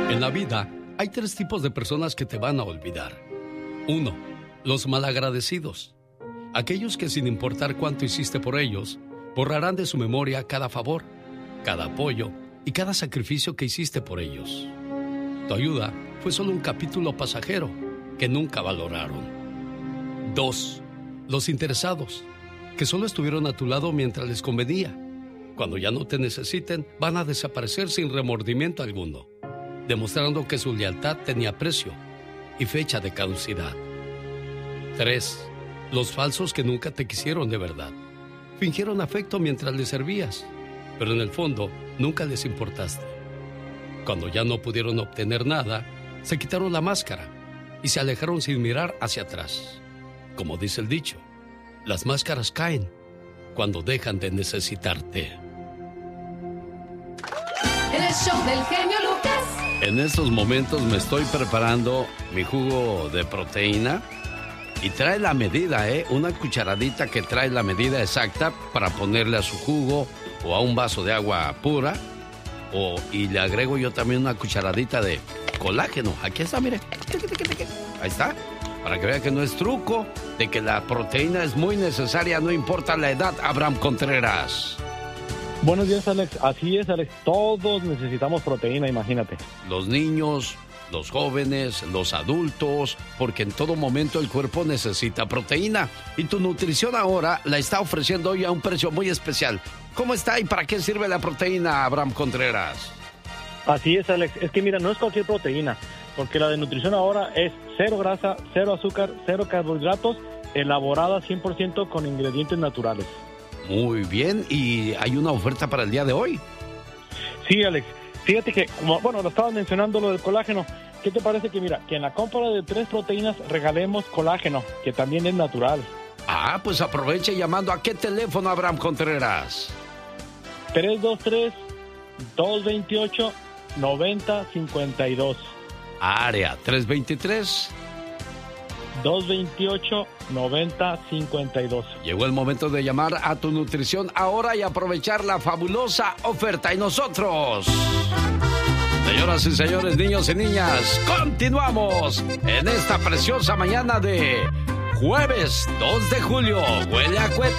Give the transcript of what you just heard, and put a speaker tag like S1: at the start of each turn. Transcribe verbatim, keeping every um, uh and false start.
S1: En la vida hay tres tipos de personas que te van a olvidar. Uno, los malagradecidos. Aquellos que sin importar cuánto hiciste por ellos, borrarán de su memoria cada favor, cada apoyo y cada sacrificio que hiciste por ellos. Tu ayuda fue solo un capítulo pasajero que nunca valoraron. Dos, los interesados, que solo estuvieron a tu lado mientras les convenía. Cuando ya no te necesiten, van a desaparecer sin remordimiento alguno, demostrando que su lealtad tenía precio y fecha de caducidad. Tres, los falsos que nunca te quisieron de verdad. Fingieron afecto mientras les servías, pero en el fondo nunca les importaste. Cuando ya no pudieron obtener nada, se quitaron la máscara y se alejaron sin mirar hacia atrás. Como dice el dicho, las máscaras caen cuando dejan de necesitarte.
S2: El show del genio Lucas.
S1: En estos momentos me estoy preparando mi jugo de proteína y trae la medida, ¿eh? Una cucharadita que trae la medida exacta para ponerle a su jugo o a un vaso de agua pura. O, y le agrego yo también una cucharadita de colágeno. Aquí está, mire. Ahí está. Para que vea que no es truco, de que la proteína es muy necesaria, no importa la edad. Abraham Contreras.
S3: Buenos días, Alex. Así es, Alex. Todos necesitamos proteína, imagínate.
S1: Los niños, los jóvenes, los adultos, porque en todo momento el cuerpo necesita proteína. Y tu nutrición ahora la está ofreciendo hoy a un precio muy especial. ¿Cómo está y para qué sirve la proteína, Abraham Contreras?
S3: Así es, Alex. Es que mira, no es cualquier proteína, porque la de nutrición ahora es cero grasa, cero azúcar, cero carbohidratos, elaborada cien por ciento con ingredientes naturales.
S1: Muy bien, ¿y hay una oferta para el día de hoy?
S3: Sí, Alex. Fíjate que, como, bueno, lo estabas mencionando lo del colágeno. ¿Qué te parece que, mira, que en la compra de tres proteínas regalemos colágeno, que también es natural?
S1: Ah, pues aproveche llamando. ¿A qué teléfono, Abraham Contreras?
S3: tres dos tres, dos dos ocho, nueve cero cinco dos.
S1: Área tres dos tres.
S3: dos dos ocho, nueve cero cinco dos.
S1: Llegó el momento de llamar a tu nutrición ahora y aprovechar la fabulosa oferta. Y nosotros, señoras y señores, niños y niñas, continuamos en esta preciosa mañana de jueves dos de julio. Huele a cuete.